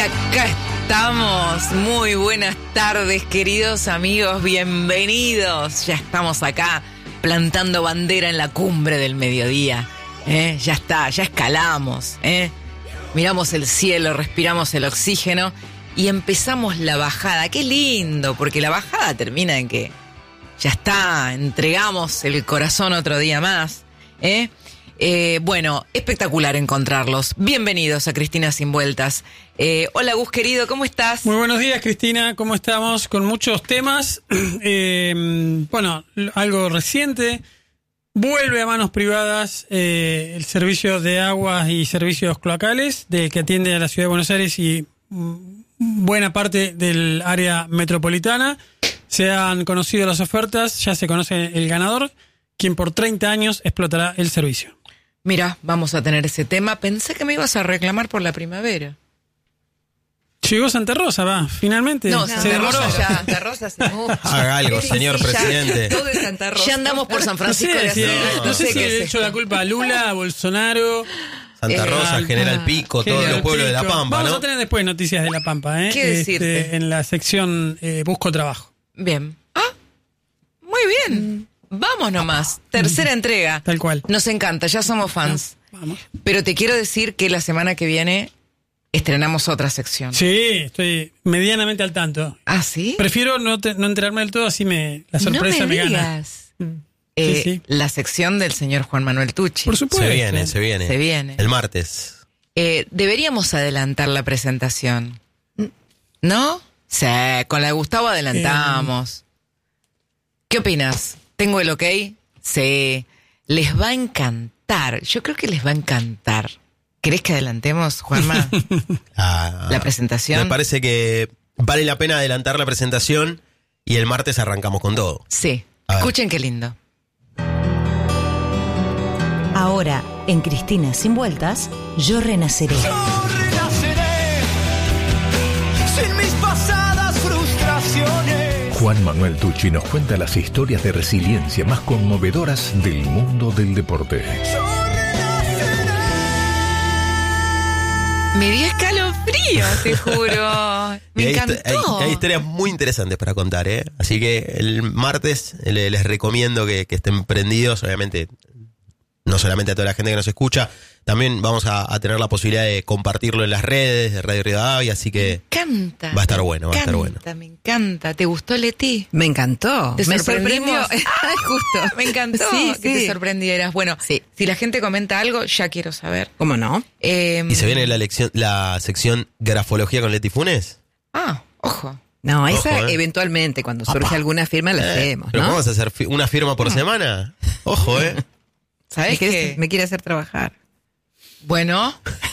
acá estamos. Muy buenas tardes, queridos amigos. Bienvenidos. Ya estamos acá plantando bandera en la cumbre del mediodía. Ya está, ya escalamos. Miramos el cielo, respiramos el oxígeno y empezamos la bajada. Qué lindo, porque la bajada termina en que ya está, entregamos el corazón otro día más. Bueno, espectacular encontrarlos. Bienvenidos a Cristina Sin Vueltas. Hola Gus querido, ¿cómo estás? Muy buenos días Cristina, ¿cómo estamos? Con muchos temas. Bueno, algo reciente. Vuelve a manos privadas el servicio de aguas y servicios cloacales que atiende a la Ciudad de Buenos Aires y buena parte del área metropolitana. Se han conocido las ofertas, ya se conoce el ganador, quien por 30 años explotará el servicio. Mira, vamos a tener ese tema. Pensé que me ibas a reclamar por la primavera. Llegó Santa Rosa, va, finalmente. No, se demoró. Santa Rosa se Haga algo, señor presidente. Todo es Santa Rosa. Ya andamos por San Francisco de Asís. No sé si le hecho la culpa a Lula, a Bolsonaro. Santa Rosa, General Pico, todos los pueblos de La Pampa, Vamos ¿no? a tener después noticias de La Pampa, ¿eh? ¿Qué decirte? En la sección Busco Trabajo. Bien. Muy bien. Vamos nomás. Tercera entrega. Tal cual. Nos encanta, ya somos fans. Vamos. Pero te quiero decir que la semana que viene estrenamos otra sección. Sí, estoy medianamente al tanto. ¿Ah, sí? Prefiero no enterarme del todo, así la sorpresa no me gana. digas. Sí. La sección del señor Juan Manuel Tucci. Por supuesto. Se viene. El martes. Deberíamos adelantar la presentación. ¿No? Sí, con la de Gustavo adelantamos. ¿Qué opinas? ¿Tengo el ok? Sí. Les va a encantar. Yo creo que les va a encantar. ¿Querés que adelantemos, Juanma, la presentación? Me parece que vale la pena adelantar la presentación y el martes arrancamos con todo. Sí. Escuchen qué lindo. Ahora, en Cristina Sin Vueltas, yo renaceré. Yo renaceré sin mis pasadas frustraciones. Juan Manuel Tucci nos cuenta las historias de resiliencia más conmovedoras del mundo del deporte. Yo renaceré. Me dio escalofrío, te juro. Me encantó. Hay historias muy interesantes para contar, ¿eh? Así que el martes les recomiendo que estén prendidos, obviamente. No solamente a toda la gente que nos escucha, también vamos a tener la posibilidad de compartirlo en las redes de Radio Rivadavia, así que Me encanta. va a estar bueno, Me encanta. ¿Te gustó, Leti? Me encantó. ¿Te me sorprendió? Justo. Me encantó que te sorprendieras. Bueno, Sí. si la gente comenta algo, ya quiero saber. ¿Cómo no? ¿Y se viene la sección Grafología con Leti Funes? Ojo. No, esa Ojo, eventualmente, cuando surge alguna firma, la hacemos, ¿Pero ¿no? vamos a hacer una firma por semana? Ojo, ¿Sabes qué? Me quiere hacer trabajar. Bueno.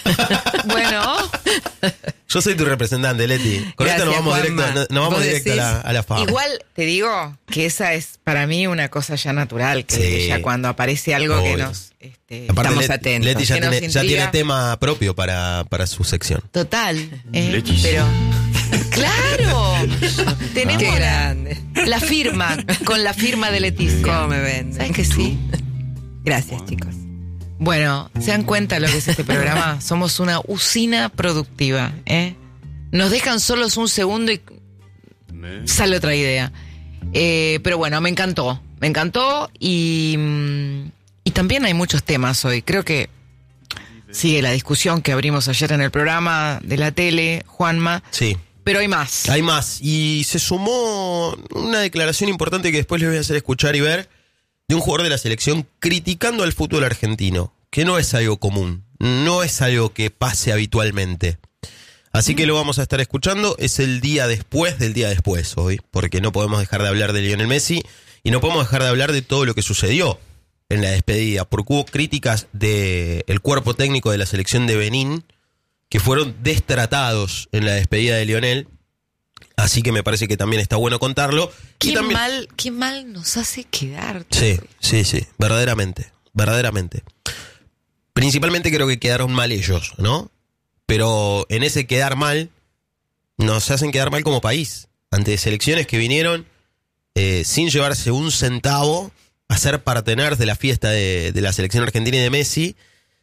Yo soy tu representante, Leti. Con Gracias, esto nos vamos Juanma. directo ¿Vos a la fama. Igual te digo que esa es para mí una cosa ya natural, que Sí. ya cuando aparece algo que Obvio. nos... Aparte, estamos atentos. Leti ya Que nos tiene intriga. tema propio para su sección. Total. Pero... ¡Claro! Tenemos Qué grande. la firma, con la firma de Leticia. ¿Cómo me ven? ¿Sabes que sí? Gracias, chicos. Bueno, ¿se dan cuenta lo que es este programa? Somos una usina productiva, ¿eh? Nos dejan solos un segundo y sale otra idea. Pero bueno, me encantó y también hay muchos temas hoy. Creo que sigue la discusión que abrimos ayer en el programa de la tele, Juanma. Sí. Pero hay más. Hay más. Y se sumó una declaración importante que después les voy a hacer escuchar y ver, de un jugador de la selección criticando al fútbol argentino, que no es algo común, no es algo que pase habitualmente. Así que lo vamos a estar escuchando, es el día después del día después hoy, porque no podemos dejar de hablar de Lionel Messi y no podemos dejar de hablar de todo lo que sucedió en la despedida, porque hubo críticas del cuerpo técnico de la selección de Benín que fueron destratados en la despedida de Lionel. Así que me parece que también está bueno contarlo. Qué mal nos hace quedar. Sí, verdaderamente. Principalmente creo que quedaron mal ellos, ¿no? Pero en ese quedar mal, nos hacen quedar mal como país. Ante selecciones que vinieron sin llevarse un centavo a ser parteners de la fiesta de la selección argentina y de Messi.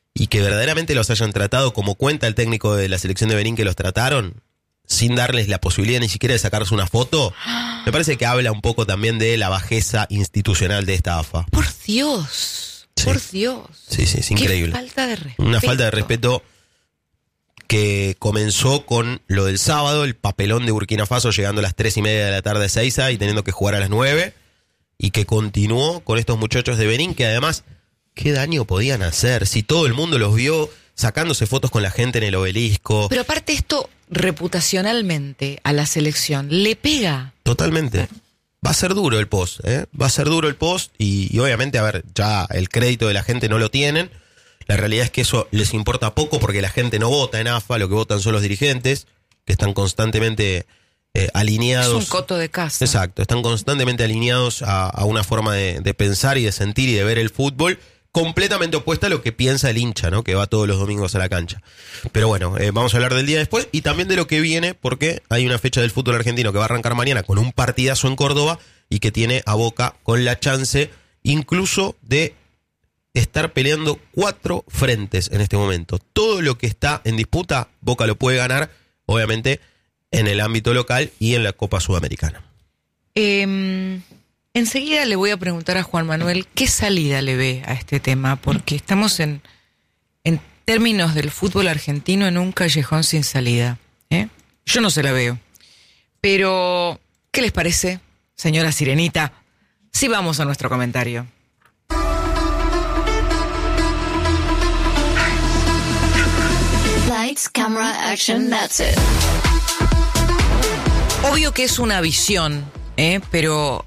y que verdaderamente los hayan tratado como cuenta el técnico de la selección de Benín que los trataron, sin darles la posibilidad ni siquiera de sacarse una foto, me parece que habla un poco también de la bajeza institucional de esta AFA. Por Dios, Sí. por Dios. Sí, es increíble. Qué falta de respeto. Una falta de respeto que comenzó con lo del sábado, el papelón de Burkina Faso llegando a las 3:30 de la tarde a Ezeiza y teniendo que jugar a las 9, y que continuó con estos muchachos de Benín que además, ¿qué daño podían hacer? Si todo el mundo los vio sacándose fotos con la gente en el obelisco. Pero aparte esto, reputacionalmente, a la selección, le pega. Totalmente. Va a ser duro el post, ¿eh? Va a ser duro el post y obviamente, a ver, ya el crédito de la gente no lo tienen. La realidad es que eso les importa poco porque la gente no vota en AFA, lo que votan son los dirigentes, que están constantemente alineados. Es un coto de casa. Exacto, están constantemente alineados a una forma de pensar y de sentir y de ver el fútbol completamente opuesta a lo que piensa el hincha, ¿no? Que va todos los domingos a la cancha. Pero bueno, vamos a hablar del día después y también de lo que viene, porque hay una fecha del fútbol argentino que va a arrancar mañana con un partidazo en Córdoba y que tiene a Boca con la chance incluso de estar peleando 4 frentes en este momento. Todo lo que está en disputa, Boca lo puede ganar, obviamente, en el ámbito local y en la Copa Sudamericana. Enseguida le voy a preguntar a Juan Manuel qué salida le ve a este tema, porque estamos en términos del fútbol argentino en un callejón sin salida. Yo no se la veo. Pero, ¿qué les parece, señora Sirenita? Si vamos a nuestro comentario. Lights, camera, action, that's it. Obvio que es una visión, pero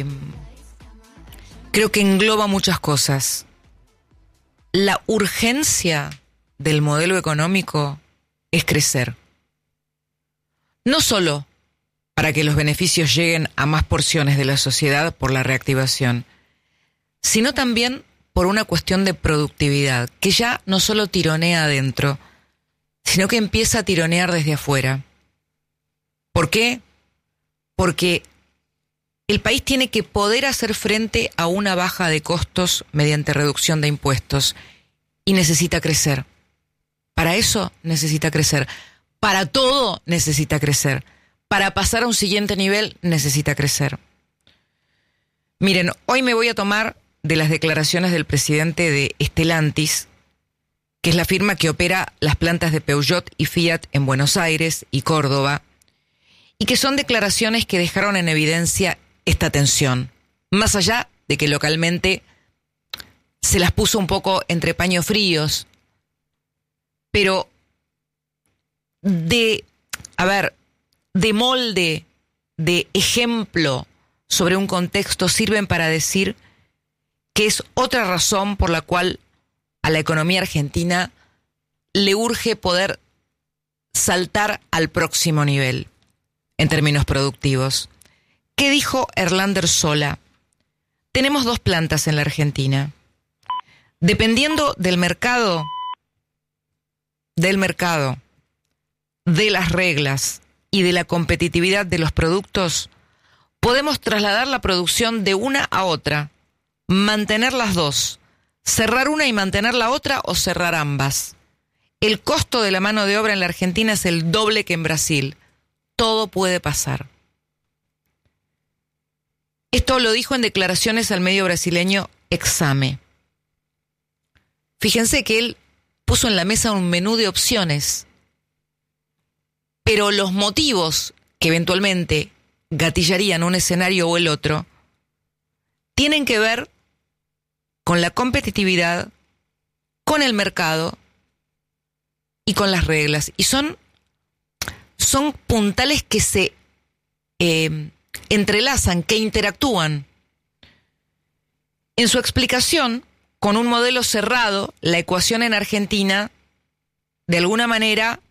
creo que engloba muchas cosas. La urgencia del modelo económico es crecer. No solo para que los beneficios lleguen a más porciones de la sociedad por la reactivación, sino también por una cuestión de productividad, que ya no solo tironea adentro, sino que empieza a tironear desde afuera. ¿Por qué? Porque el país tiene que poder hacer frente a una baja de costos mediante reducción de impuestos y necesita crecer. Para eso necesita crecer. Para todo necesita crecer. Para pasar a un siguiente nivel necesita crecer. Miren, hoy me voy a tomar de las declaraciones del presidente de Stellantis, que es la firma que opera las plantas de Peugeot y Fiat en Buenos Aires y Córdoba, y que son declaraciones que dejaron en evidencia esta tensión, más allá de que localmente se las puso un poco entre paños fríos, pero de molde, de ejemplo sobre un contexto, sirven para decir que es otra razón por la cual a la economía argentina le urge poder saltar al próximo nivel en términos productivos. ¿Qué dijo Erlander Sola? Tenemos 2 plantas en la Argentina. Dependiendo del mercado, de las reglas y de la competitividad de los productos, podemos trasladar la producción de una a otra, mantener las 2, cerrar una y mantener la otra o cerrar ambas. El costo de la mano de obra en la Argentina es el doble que en Brasil. Todo puede pasar. Esto lo dijo en declaraciones al medio brasileño Exame. Fíjense que él puso en la mesa un menú de opciones, pero los motivos que eventualmente gatillarían un escenario o el otro tienen que ver con la competitividad, con el mercado y con las reglas. Y son puntales que se entrelazan, que interactúan. En su explicación, con un modelo cerrado, la ecuación en Argentina, de alguna manera,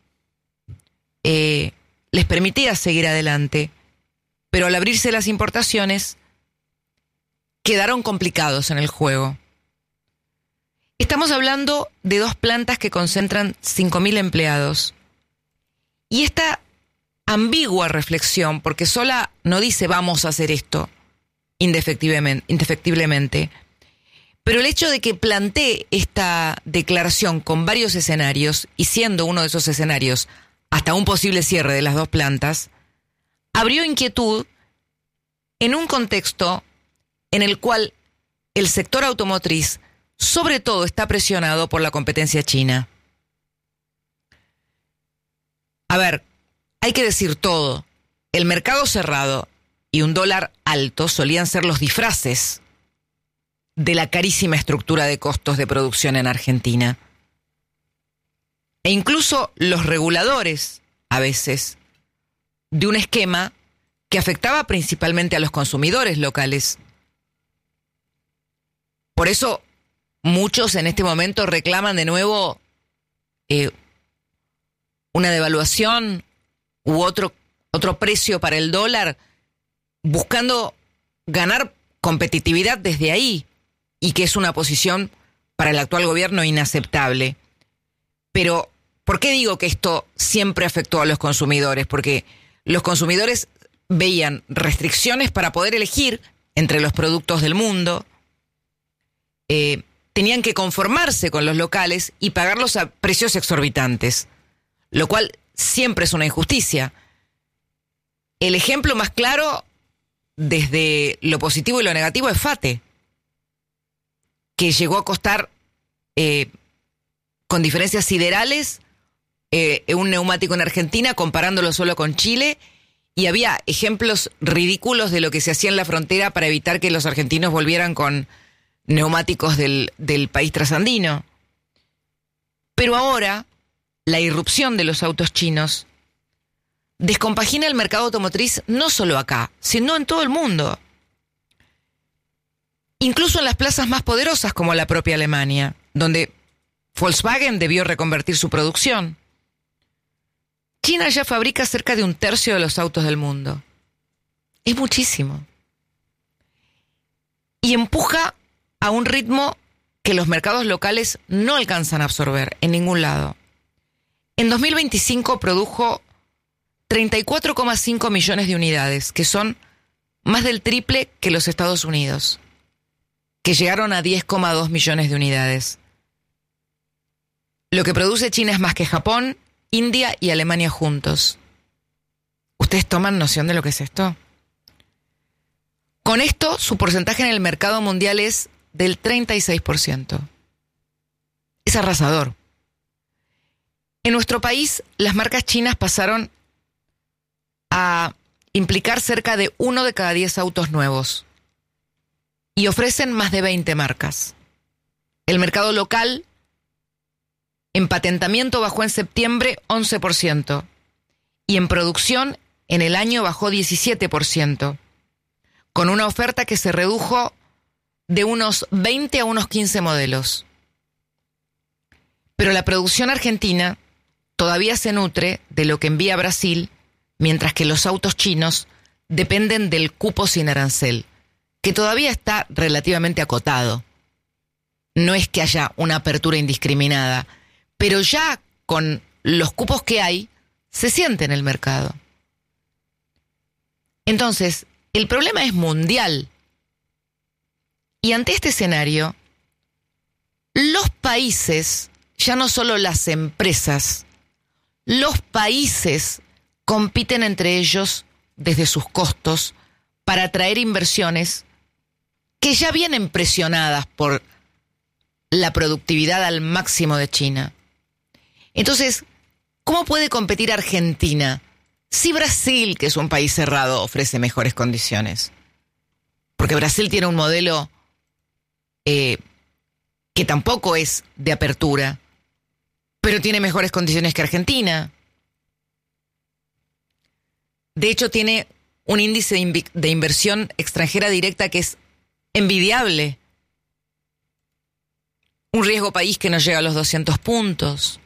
les permitía seguir adelante, pero al abrirse las importaciones, quedaron complicados en el juego. Estamos hablando de 2 plantas que concentran 5.000 empleados. Y esta ambigua reflexión, porque Sola no dice vamos a hacer esto indefectiblemente, Pero el hecho de que plantee esta declaración con varios escenarios, y siendo uno de esos escenarios hasta un posible cierre de las dos plantas, abrió inquietud en un contexto en el cual el sector automotriz sobre todo está presionado por la competencia china. A ver, hay que decir todo. El mercado cerrado y un dólar alto solían ser los disfraces de la carísima estructura de costos de producción en Argentina. E incluso los reguladores, a veces, de un esquema que afectaba principalmente a los consumidores locales. Por eso, muchos en este momento reclaman de nuevo una devaluación u otro precio para el dólar, buscando ganar competitividad desde ahí, y que es una posición para el actual gobierno inaceptable. Pero, ¿por qué digo que esto siempre afectó a los consumidores? Porque los consumidores veían restricciones para poder elegir entre los productos del mundo, tenían que conformarse con los locales y pagarlos a precios exorbitantes, lo cual siempre es una injusticia. El ejemplo más claro, desde lo positivo y lo negativo, es FATE, que llegó a costar, con diferencias siderales, un neumático en Argentina, comparándolo solo con Chile, y había ejemplos ridículos de lo que se hacía en la frontera para evitar que los argentinos volvieran con neumáticos del país trasandino. Pero ahora, la irrupción de los autos chinos descompagina el mercado automotriz no solo acá, sino en todo el mundo. Incluso en las plazas más poderosas como la propia Alemania, donde Volkswagen debió reconvertir su producción. China ya fabrica cerca de 1/3 de los autos del mundo. Es muchísimo. Y empuja a un ritmo que los mercados locales no alcanzan a absorber en ningún lado. En 2025 produjo 34,5 millones de unidades, que son más del triple que los Estados Unidos, que llegaron a 10,2 millones de unidades. Lo que produce China es más que Japón, India y Alemania juntos. ¿Ustedes toman noción de lo que es esto? Con esto, su porcentaje en el mercado mundial es del 36%. Es arrasador. En nuestro país, las marcas chinas pasaron a implicar cerca de 1 de cada 10 autos nuevos y ofrecen más de 20 marcas. El mercado local en patentamiento bajó en septiembre 11% y en producción en el año bajó 17%, con una oferta que se redujo de unos 20 a unos 15 modelos. Pero la producción argentina todavía se nutre de lo que envía Brasil, mientras que los autos chinos dependen del cupo sin arancel, que todavía está relativamente acotado. No es que haya una apertura indiscriminada, pero ya con los cupos que hay, se siente en el mercado. Entonces, el problema es mundial. Y ante este escenario, los países, ya no solo las empresas, los países compiten entre ellos desde sus costos para atraer inversiones que ya vienen presionadas por la productividad al máximo de China. Entonces, ¿cómo puede competir Argentina si Brasil, que es un país cerrado, ofrece mejores condiciones? Porque Brasil tiene un modelo que tampoco es de apertura, pero tiene mejores condiciones que Argentina. De hecho, tiene un índice de inversión extranjera directa que es envidiable. Un riesgo país que no llega a los 200 puntos.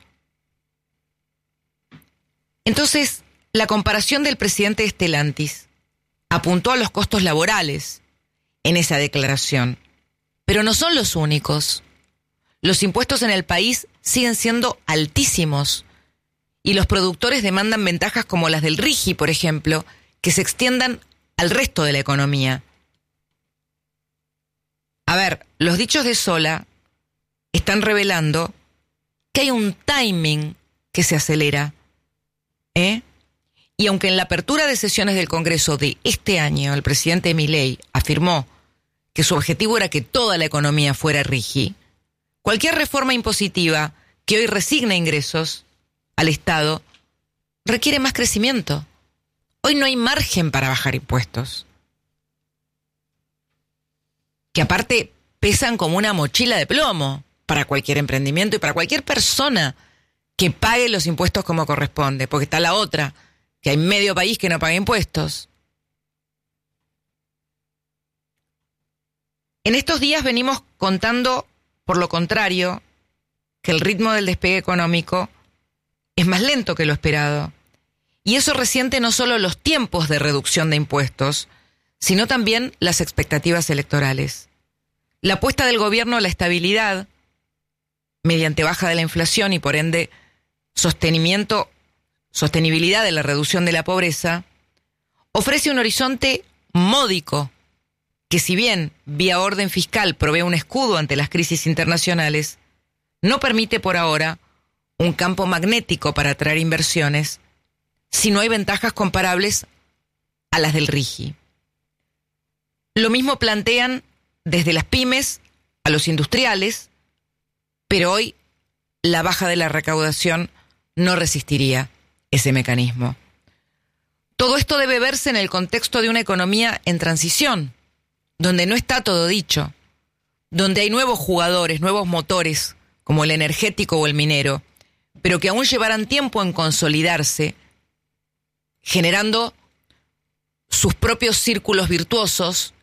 Entonces, la comparación del presidente Stellantis apuntó a los costos laborales en esa declaración, pero no son los únicos. Los impuestos en el país siguen siendo altísimos y los productores demandan ventajas como las del RIGI, por ejemplo, que se extiendan al resto de la economía. A ver, los dichos de Sola están revelando que hay un timing que se acelera, ¿eh? Y aunque en la apertura de sesiones del Congreso de este año el presidente Milei afirmó que su objetivo era que toda la economía fuera RIGI, cualquier reforma impositiva que hoy resigne ingresos al Estado requiere más crecimiento. Hoy no hay margen para bajar impuestos, que aparte pesan como una mochila de plomo para cualquier emprendimiento y para cualquier persona que pague los impuestos como corresponde, porque está la otra, que hay medio país que no paga impuestos. En estos días venimos contando, por lo contrario, que el ritmo del despegue económico es más lento que lo esperado. Y eso resiente no solo los tiempos de reducción de impuestos, sino también las expectativas electorales. La apuesta del gobierno a la estabilidad, mediante baja de la inflación y por ende sostenibilidad de la reducción de la pobreza, ofrece un horizonte módico que, si bien vía orden fiscal provee un escudo ante las crisis internacionales, no permite por ahora un campo magnético para atraer inversiones si no hay ventajas comparables a las del RIGI. Lo mismo plantean desde las pymes a los industriales, pero hoy la baja de la recaudación no resistiría ese mecanismo. Todo esto debe verse en el contexto de una economía en transición, donde no está todo dicho, donde hay nuevos jugadores, nuevos motores, como el energético o el minero, pero que aún llevarán tiempo en consolidarse, generando sus propios círculos virtuosos,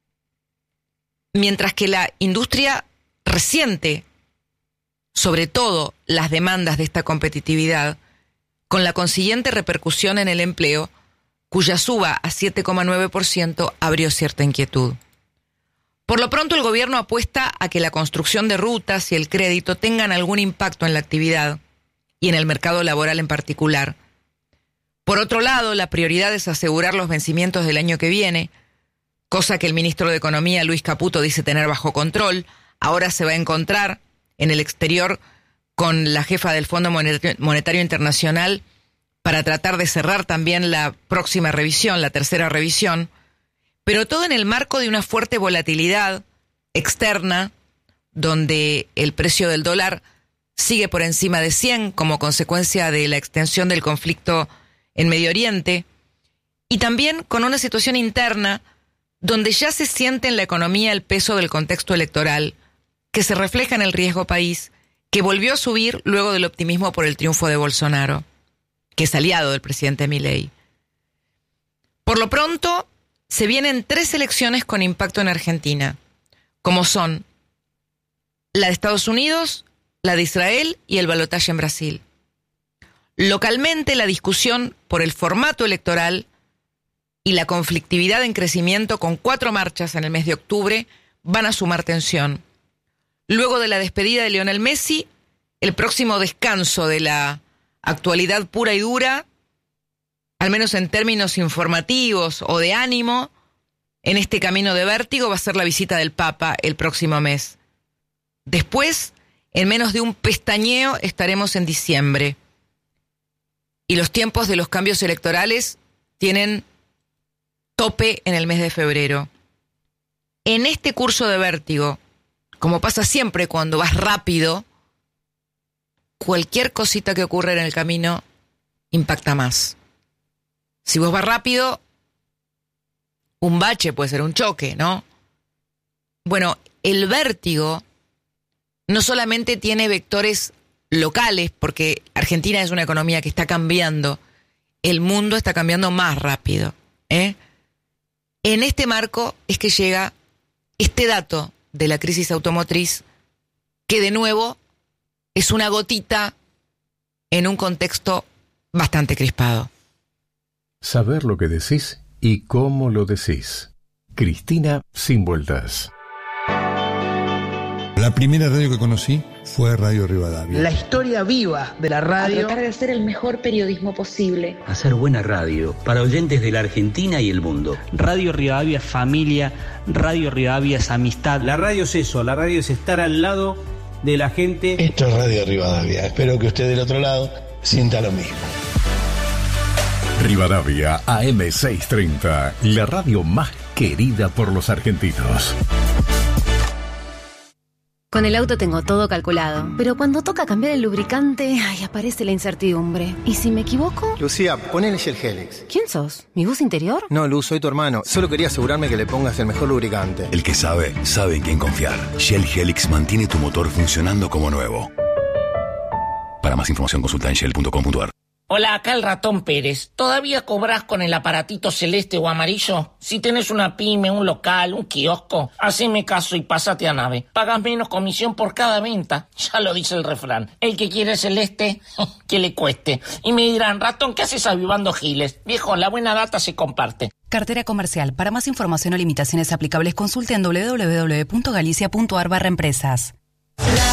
mientras que la industria resiente, sobre todo, las demandas de esta competitividad, con la consiguiente repercusión en el empleo, cuya suba a 7,9% abrió cierta inquietud. Por lo pronto, el gobierno apuesta a que la construcción de rutas y el crédito tengan algún impacto en la actividad y en el mercado laboral en particular. Por otro lado, la prioridad es asegurar los vencimientos del año que viene, cosa que el ministro de Economía, Luis Caputo, dice tener bajo control. Ahora se va a encontrar en el exterior con la jefa del Fondo Monetario Internacional para tratar de cerrar también la próxima revisión, la tercera revisión, pero todo en el marco de una fuerte volatilidad externa, donde el precio del dólar sigue por encima de 100 como consecuencia de la extensión del conflicto en Medio Oriente, y también con una situación interna donde ya se siente en la economía el peso del contexto electoral, que se refleja en el riesgo país, que volvió a subir luego del optimismo por el triunfo de Bolsonaro, que es aliado del presidente Milei. Por lo pronto, se vienen 3 elecciones con impacto en Argentina, como son la de Estados Unidos, la de Israel y el balotaje en Brasil. Localmente, la discusión por el formato electoral y la conflictividad en crecimiento con 4 marchas en el mes de octubre van a sumar tensión. Luego de la despedida de Lionel Messi, el próximo descanso de la actualidad pura y dura, al menos en términos informativos o de ánimo, en este camino de vértigo va a ser la visita del Papa el próximo mes. Después, en menos de un pestañeo, estaremos en diciembre. Y los tiempos de los cambios electorales tienen tope en el mes de febrero. En este curso de vértigo, como pasa siempre cuando vas rápido, cualquier cosita que ocurra en el camino impacta más. Si vos vas rápido, un bache puede ser un choque, ¿no? Bueno, el vértigo no solamente tiene vectores locales, porque Argentina es una economía que está cambiando, el mundo está cambiando más rápido, ¿eh? En este marco es que llega este dato de la crisis automotriz, que de nuevo es una gotita en un contexto bastante crispado. Saber lo que decís y cómo lo decís. Cristina sin vueltas. La primera radio que conocí fue Radio Rivadavia. La historia viva de la radio. A tratar de hacer el mejor periodismo posible. Hacer buena radio para oyentes de la Argentina y el mundo. Radio Rivadavia es familia, Radio Rivadavia es amistad. La radio es eso, la radio es estar al lado de la gente. Esto es Radio Rivadavia. Espero que usted del otro lado sienta lo mismo. Rivadavia AM630, la radio más querida por los argentinos. Con el auto tengo todo calculado, pero cuando toca cambiar el lubricante, aparece la incertidumbre. ¿Y si me equivoco? Lucía, ponele Shell Helix. ¿Quién sos? ¿Mi bus interior? No, Luz, soy tu hermano. Solo quería asegurarme que le pongas el mejor lubricante. El que sabe, sabe en quién confiar. Shell Helix mantiene tu motor funcionando como nuevo. Para más información consulta en shell.com.ar. Hola, acá el Ratón Pérez. ¿Todavía cobrás con el aparatito celeste o amarillo? Si tenés una pyme, un local, un kiosco, haceme caso y pásate a Nave. Pagas menos comisión por cada venta. Ya lo dice el refrán. El que quiere celeste, que le cueste. Y me dirán, Ratón, ¿qué haces avivando giles? Viejo, la buena data se comparte. Cartera comercial. Para más información o limitaciones aplicables, consulte en www.galicia.ar/empresas.